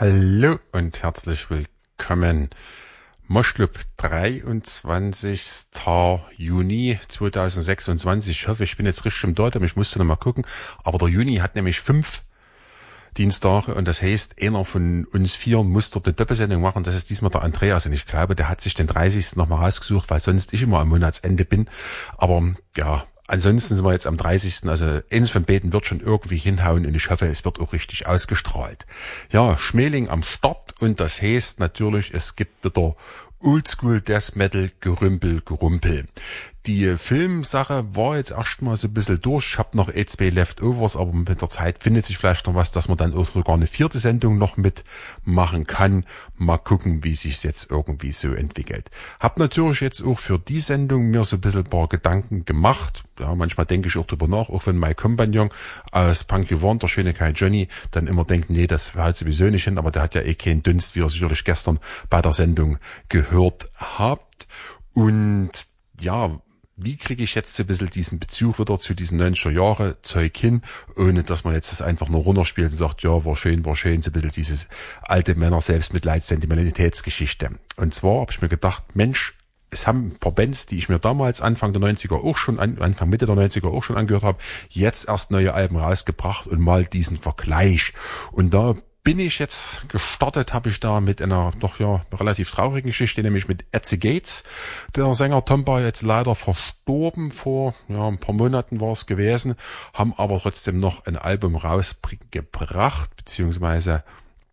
Hallo und herzlich willkommen. Moschclub 23. Juni 2026. Ich hoffe, ich bin jetzt richtig im Datum. Ich musste noch mal gucken. Aber der Juni hat nämlich 5 Dienstage und das heißt, einer von uns 4 muss dort eine Doppelsendung machen. Das ist diesmal der Andreas und ich glaube, der hat sich den 30. nochmal rausgesucht, weil sonst ich immer am Monatsende bin. Aber ja, ansonsten sind wir jetzt am 30. Also eins von beiden wird schon irgendwie hinhauen und ich hoffe, es wird auch richtig ausgestrahlt. Ja, Schmeling am Start und das heißt natürlich, es gibt wieder Oldschool Death Metal Gerumpel. Die Filmsache war jetzt erstmal so ein bisschen durch. Ich habe noch 2 Leftovers, aber mit der Zeit findet sich vielleicht noch was, dass man dann auch sogar eine 4. Sendung noch mitmachen kann. Mal gucken, wie sich jetzt irgendwie so entwickelt. Hab natürlich jetzt auch für die Sendung mir so ein bisschen ein paar Gedanken gemacht. Ja, manchmal denke ich auch drüber nach, auch wenn mein Kompagnon aus Punky One, der schöne Kai Johnny, dann immer denkt, nee, das halt sowieso nicht hin, aber der hat ja keinen Dunst, wie ihr sicherlich gestern bei der Sendung gehört habt. Und ja, wie kriege ich jetzt so ein bisschen diesen Bezug wieder zu diesen 90er Jahre Zeug hin, ohne dass man jetzt das einfach nur runterspielt und sagt, ja, war schön, so ein bisschen dieses alte Männer Selbstmitleid, Sentimentalitätsgeschichte. Und zwar habe ich mir gedacht, Mensch, es haben ein paar Bands, die ich mir damals Anfang Mitte der 90er auch schon angehört habe, jetzt erst neue Alben rausgebracht und mal diesen Vergleich. Und da bin ich jetzt gestartet, habe ich da mit einer doch ja relativ traurigen Geschichte, nämlich mit At the Gates. Der Sänger Tomba jetzt leider verstorben, vor ein paar Monaten war es gewesen, haben aber trotzdem noch ein Album rausgebracht, beziehungsweise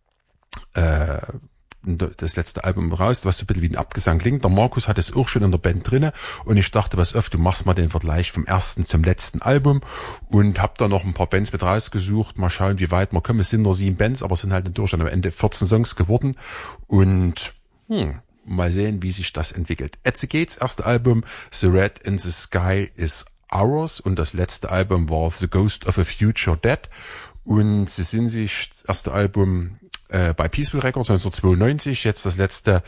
das letzte Album raus, was so ein bisschen wie ein Abgesang klingt. Der Markus hat es auch schon in der Band drinne und ich dachte, was öfter, du machst mal den Vergleich vom ersten zum letzten Album und hab da noch ein paar Bands mit rausgesucht. Mal schauen, wie weit wir kommen. Es sind nur 7 Bands, aber es sind halt natürlich am Ende 14 Songs geworden und mal sehen, wie sich das entwickelt. At the Gates, erste Album, The Red in the Sky is Ours und das letzte Album war The Ghost of a Future Dead und sie sind sich das erste Album bei Peaceful Records 1992, jetzt das letzte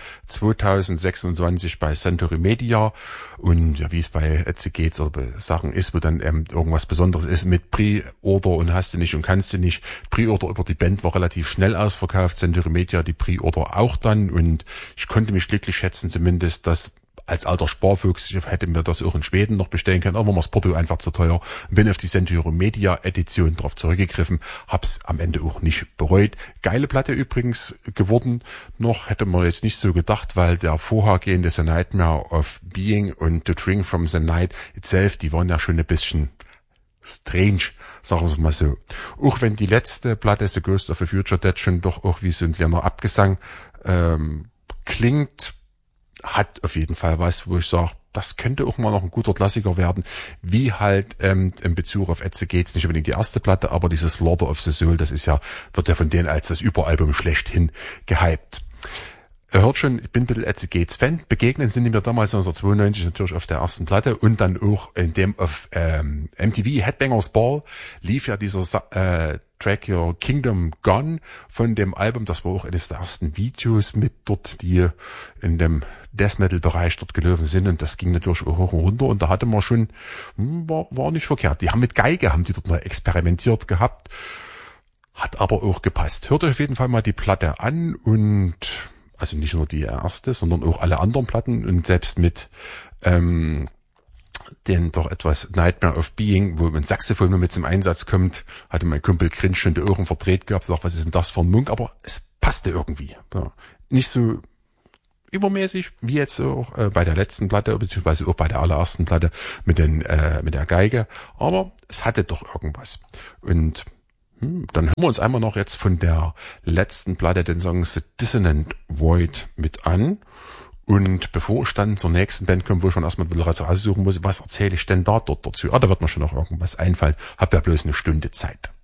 2026 bei Century Media und ja, wie es bei Etsy geht oder bei Sachen ist, wo dann irgendwas Besonderes ist mit Pre-Order und hast du nicht und kannst du nicht. Pre-Order über die Band war relativ schnell ausverkauft, Century Media die Pre-Order auch dann und ich konnte mich glücklich schätzen zumindest, dass als alter Sparfuchs, ich hätte mir das auch in Schweden noch bestellen können, aber war das Porto einfach zu teuer. Bin auf die Century Media Edition drauf zurückgegriffen, hab's am Ende auch nicht bereut. Geile Platte übrigens geworden. Noch hätte man jetzt nicht so gedacht, weil der vorhergehende The Nightmare of Being und The Drink from the Night itself, die waren ja schon ein bisschen strange, sagen wir mal so. Auch wenn die letzte Platte, The Ghost of a Future Dead, schon doch auch wie so ein kleiner Abgesang klingt, hat auf jeden Fall was, wo ich sage, das könnte auch mal noch ein guter Klassiker werden, wie halt in Bezug auf At the Gates, nicht unbedingt die erste Platte, aber dieses Slaughter of the Soul, das ist ja, wird ja von denen als das Überalbum schlechthin gehypt. Ihr hört schon, ich bin ein bisschen At the Gates Fan. Begegnet sind die mir damals 1992 natürlich auf der ersten Platte und dann auch in dem auf MTV Headbangers Ball lief ja dieser Track Your Kingdom Gone von dem Album. Das war auch eines der ersten Videos mit dort, die in dem Death Metal Bereich dort gelaufen sind und das ging natürlich auch hoch und runter und da hatte man schon, war nicht verkehrt. Die haben mit Geige, haben die dort noch experimentiert gehabt, hat aber auch gepasst. Hört euch auf jeden Fall mal die Platte an und also nicht nur die erste, sondern auch alle anderen Platten und selbst mit den doch etwas Nightmare of Being, wo ein Saxophon nur mit zum Einsatz kommt, hatte mein Kumpel Grinch schon die Ohren verdreht gehabt, sagt, was ist denn das für ein Munk, aber es passte irgendwie. Ja. Nicht so übermäßig, wie jetzt auch bei der letzten Platte, beziehungsweise auch bei der allerersten Platte mit der Geige, aber es hatte doch irgendwas. Und dann hören wir uns einmal noch jetzt von der letzten Platte den Song The Dissonant Void mit an. Und bevor ich dann zur nächsten Band komme, wo ich schon erstmal ein bisschen raussuchen muss, was erzähle ich denn dort dazu? Da wird mir schon noch irgendwas einfallen. Hab ja bloß eine Stunde Zeit.